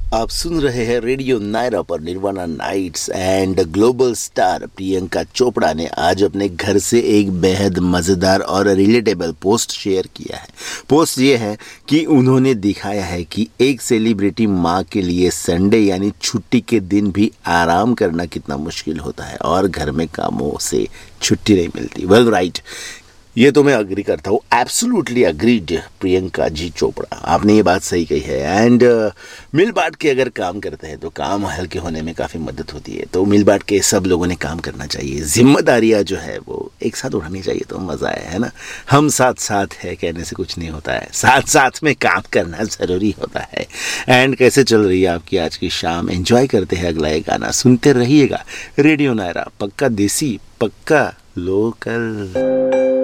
आप सुन रहे हैं रेडियो नायरा पर nirvana nights and global star Priyanka Chopra ने आज अपने घर से एक बेहद मज़ेदार और रिलेटेबल पोस्ट शेयर किया है। पोस्ट ये है कि उन्होंने दिखाया है कि एक सेलिब्रिटी माँ के लिए संडे यानी छुट्टी के दिन भी आराम करना कितना मुश्किल होता है और घर में कामों से छुट्टी नहीं मिलती। वेल राइट, ये तो मैं अग्री करता हूँ, एब्सोल्युटली अग्रीड प्रियंका जी चोपड़ा, आपने ये बात सही कही है। एंड मिल बांट के अगर काम करते हैं तो काम हल्के होने में काफ़ी मदद होती है। तो मिल बांट के सब लोगों ने काम करना चाहिए, जिम्मेदारियाँ जो है वो एक साथ उठानी चाहिए तो मज़ा है ना। हम साथ साथ है कहने से कुछ नहीं होता है, साथ साथ में काम करना ज़रूरी होता है। एंड कैसे चल रही है आपकी आज की शाम? एंजॉय करते हैं अगला ये गाना, सुनते रहिएगा रेडियो नायरा, पक्का देसी पक्का लोकल।